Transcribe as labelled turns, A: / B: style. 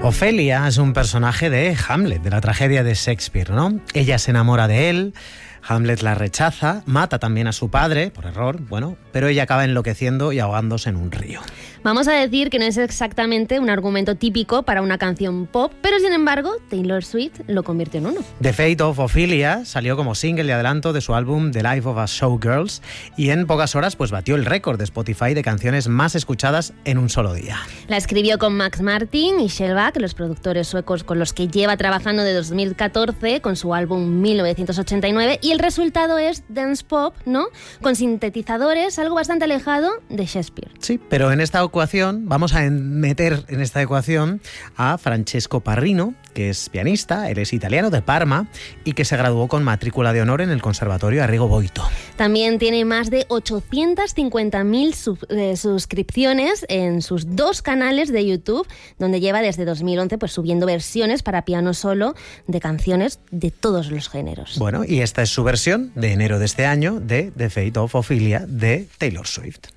A: Ofelia es un personaje de Hamlet, de la tragedia de Shakespeare, ¿no? Ella se enamora de él, Hamlet la rechaza, mata también a su padre, por error, bueno, pero ella acaba enloqueciendo y ahogándose en un río.
B: Vamos a decir que no es exactamente un argumento típico para una canción pop, pero sin embargo, Taylor Swift lo convirtió en uno.
A: The Fate of Ophelia salió como single de adelanto de su álbum The Life of a Showgirls y en pocas horas pues batió el récord de Spotify de canciones más escuchadas en un solo día.
B: La escribió con Max Martin y Shellback, los productores suecos con los que lleva trabajando de 2014 con su álbum 1989, y el resultado es dance pop, ¿no? Con sintetizadores, algo bastante alejado de Shakespeare.
A: Sí, pero en esta ecuación vamos a meter en esta ecuación a Francesco Parrino, que es pianista, él es italiano de Parma y que se graduó con matrícula de honor en el Conservatorio Arrigo Boito.
B: También tiene más de 850.000 suscripciones en sus 2 canales de YouTube, donde lleva desde 2011 pues subiendo versiones para piano solo de canciones de todos los géneros.
A: Bueno, y esta es su versión de enero de este año de The Fate of Ophelia de Taylor Swift.